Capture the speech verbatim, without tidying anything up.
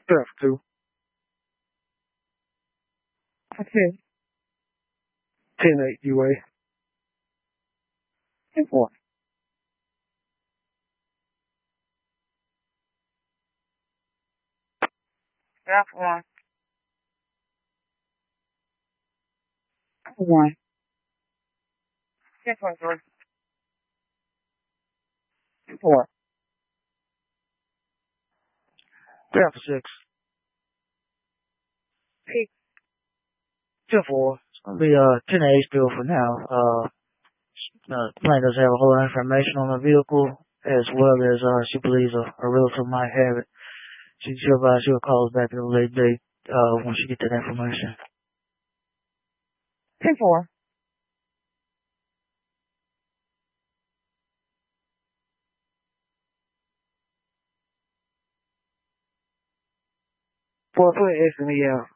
Draft two. Okay. ten eight U A. ten four. Draft one. One. ten point three. Four. Draft six. Six. ten four. It's gonna be uh ten eight still for now. Uh, uh plane doesn't have a whole lot of information on the vehicle, as well as uh she believes a, a relative might have it. She she'll uh, she'll call us back at a later date uh when she gets that information. ten four. For put S in the uh